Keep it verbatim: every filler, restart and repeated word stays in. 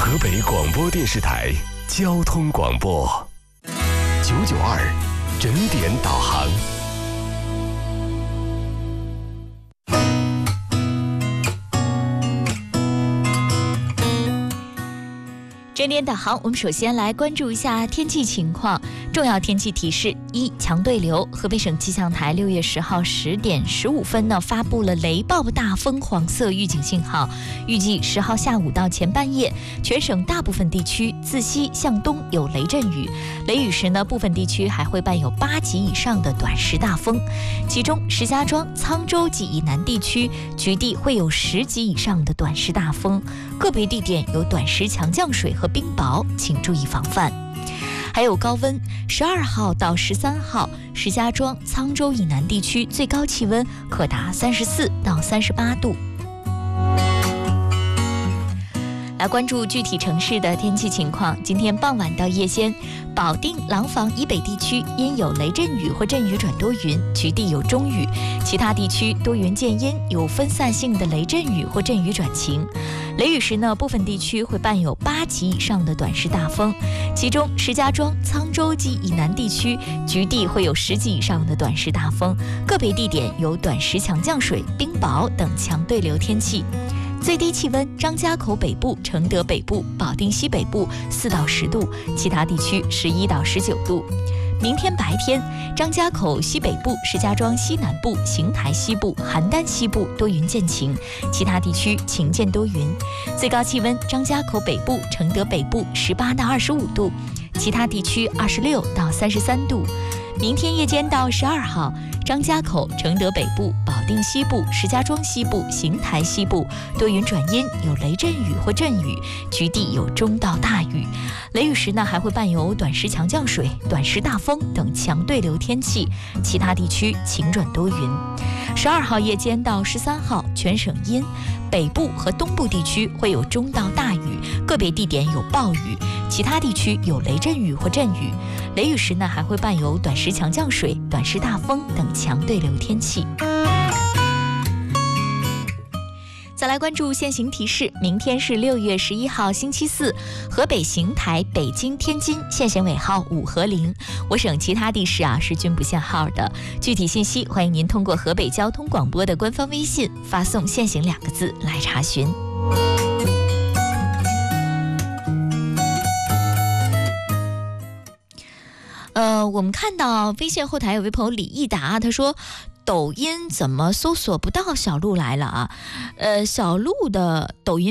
河北广播电视台交通广播九九二整点导航。 整点导航，我们首先来关注一下天气情况。重要天气提示：一、强对流。河北省气象台六月十号十点十五分呢发布了雷暴大风黄色预警信号，预计十号下午到前半夜，全省大部分地区自西向东有雷阵雨，雷雨时呢，部分地区还会伴有八级以上的短时大风，其中石家庄、沧州及以南地区局地会有十级以上的短时大风，个别地点有短时强降水和冰雹，请注意防范。还有高温，十二号到十三号，石家庄、沧州以南地区最高气温可达三十四到三十八度。来关注具体城市的天气情况。今天傍晚到夜间，保定、廊坊以北地区阴有雷阵雨或阵雨转多云，局地有中雨；其他地区多云见阴，有分散性的雷阵雨或阵雨转晴。雷雨时呢，部分地区会伴有八级以上的短时大风，其中石家庄、沧州及以南地区局地会有十级以上的短时大风，个别地点有短时强降水、冰雹等强对流天气。最低气温，张家口北部、承德北部、保定西北部四到十度，其他地区十一到十九度。明天白天，张家口西北部、石家庄西南部、邢台西部、邯郸西部多云见晴，其他地区晴见多云。最高气温，张家口北部、承德北部十八到二十五度，其他地区二十六到三十三度。明天夜间到十二号，张家口、承德北部、保定西部、石家庄西部、邢台西部多云转阴，有雷阵雨或阵雨，局地有中到大雨。雷雨时呢，还会伴有短时强降水、短时大风等强对流天气，其他地区晴转多云。十二号夜间到十三号，全省阴，北部和东部地区会有中到大雨，个别地点有暴雨，其他地区有雷阵雨或阵雨。雷雨时呢，还会伴有短时强降水、短时大风等强对流天气。再来关注现行提示，明天是六月十一号星期四，河北邢台、北京、天津限行尾号五和零，我省其他地市啊是均不限号的。具体信息欢迎您通过河北交通广播的官方微信发送限行两个字来查询。呃，我们看到微信后台有位朋友李益达，他说抖音怎么搜索不到小鹿来了啊？呃，小鹿的抖音